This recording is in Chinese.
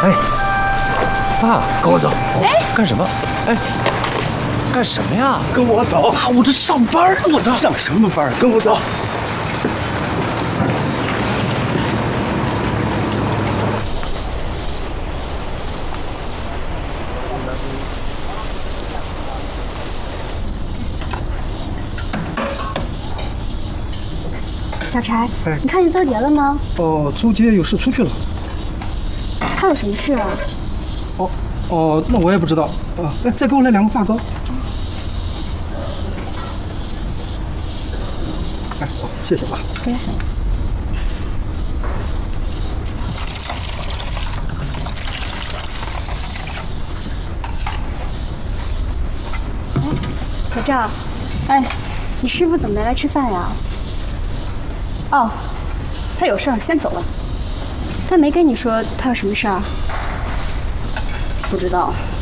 哎，爸， 跟我走。 哎，干什么？哎，干什么呀？ 跟我走。 爸，我这上班呢，我这上什么班？跟我走。 小柴， 哎， 你看见邹杰了吗？ 哦，邹杰有事出去了。 他有什么事啊？ 哦，那我也不知道。啊，哎，再给我来2个发糕。哎，谢谢啊。 对。哎，小赵，哎，你师傅怎么没来吃饭呀？ 哦，他有事儿，先走了。 他没跟你说他有什么事儿？ 不知道。